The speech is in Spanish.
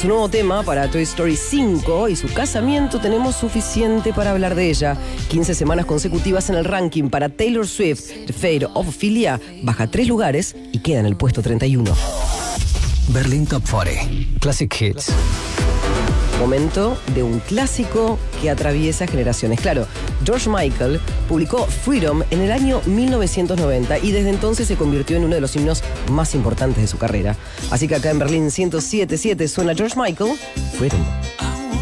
su nuevo tema para Toy Story 5 y su casamiento tenemos suficiente para hablar de ella. 15 semanas consecutivas en el ranking para Taylor Swift. The Fate of Ophelia baja 3 lugares y queda en el puesto 31. Berlin Top 40. Classic Hits. Momento de un clásico que atraviesa generaciones. Claro, George Michael publicó Freedom en el año 1990 y desde entonces se convirtió en uno de los himnos más importantes de su carrera. Así que acá en Berlín 107.7 suena George Michael, Freedom.